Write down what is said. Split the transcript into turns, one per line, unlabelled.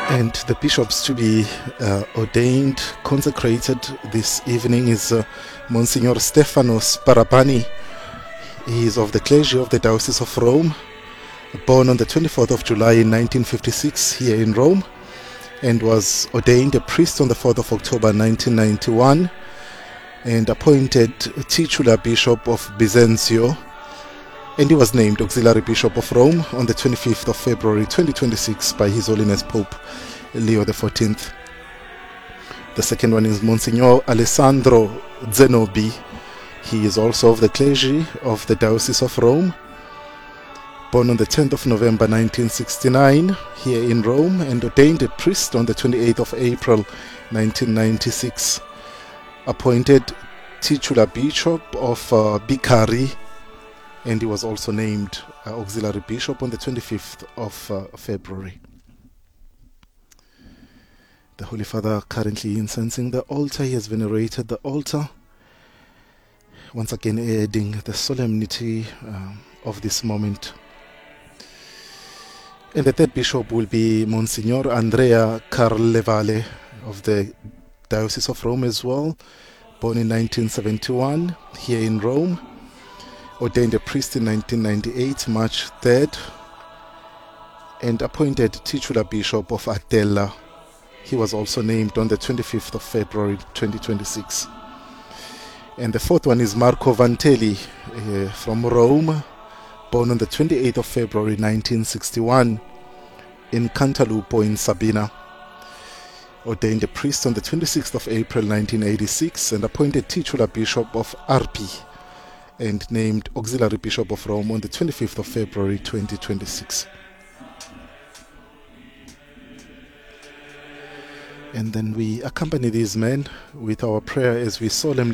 And the bishops to be ordained, consecrated this evening is Monsignor Stefanos Parapani. He is of the clergy of the Diocese of Rome, born on the 24th of July in 1956 here in Rome, and was ordained a priest on the 4th of October 1991, and appointed titular bishop of Bizancio, and he was named auxiliary bishop of Rome on the 25th of February 2026 by His Holiness Pope Leo XIV. The second one is Monsignor Alessandro Zenobi. He is also of the clergy of the Diocese of Rome, born on the 10th of November 1969 here in Rome, and ordained a priest on the 28th of April 1996. Appointed titular bishop of Bicari, and he was also named auxiliary bishop on the 25th of February. The Holy Father currently incensing the altar. He has venerated the altar, once again adding the solemnity of this moment. And the third bishop will be Monsignor Andrea Carlevale of the Diocese of Rome as well, born in 1971 here in Rome, ordained a priest in 1998, March 3rd, and appointed titular bishop of Atella. He was also named on the 25th of February 2026. And the fourth one is Marco Vantelli from Rome, born on the 28th of February 1961 in Cantalupo in Sabina. Ordained a priest on the 26th of April 1986 and appointed titular bishop of Arpi, and named auxiliary bishop of Rome on the 25th of February 2026. And then we accompany these men with our prayer as we solemnly